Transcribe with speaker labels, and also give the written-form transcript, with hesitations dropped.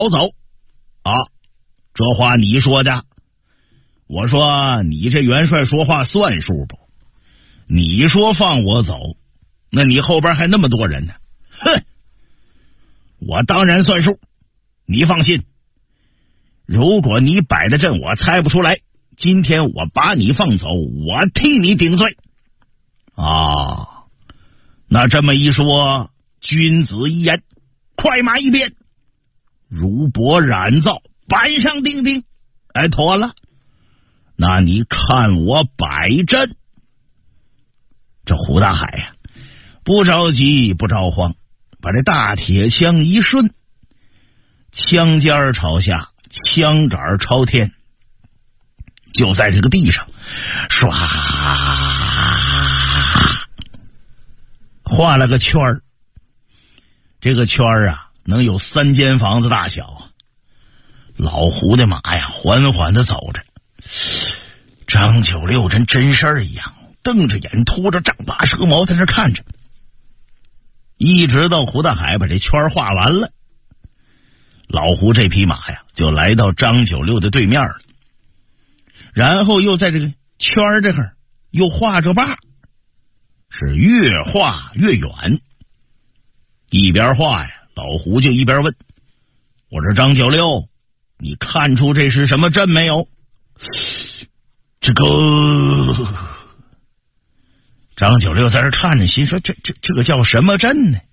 Speaker 1: 走啊！这话你说的。我说你这元帅说话算数不？你说放我走，那你后边还那么多人呢。哼，我当然算数。你放心，如果你摆的阵我猜不出来，今天我把你放走，我替你顶罪。啊，那这么一说，君子一言，快马一鞭，如帛染皂，板上钉钉。哎，妥了。那你看我摆阵。这胡大海呀，不着急不着慌，把这大铁枪一顺，枪尖朝下，枪杆朝天，就在这个地上唰画了个圈儿。这个圈儿啊，能有3间房子大小啊。老胡的马呀，缓缓的走着。张九六跟真事儿一样，瞪着眼，拖着丈八蛇矛在那看着，一直到胡大海把这圈画完了，老胡这匹马呀就来到张九六的对面了，然后又在这个圈这块又画着把，是越画越远。一边画呀，老胡就一边问：“我说张九六，你看出这是什么阵没有？”这个张九六在这看着，心说这个叫什么阵呢？